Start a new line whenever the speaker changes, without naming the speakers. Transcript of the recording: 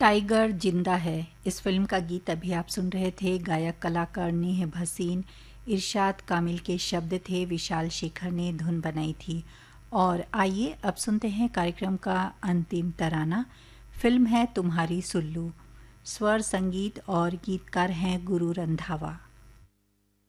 Tiger जिंदा है। इस फिल्म का गीत अभी आप सुन रहे थे। गायक कलाकार नेह भसीन, इरशाद कामिल के शब्द थे, विशाल शेखर ने धुन बनाई थी। और आइए अब सुनते हैं कार्यक्रम का अंतिम तराना। फिल्म है तुम्हारी सुल्लू। स्वर, संगीत और गीतकार हैं गुरु रंधावा।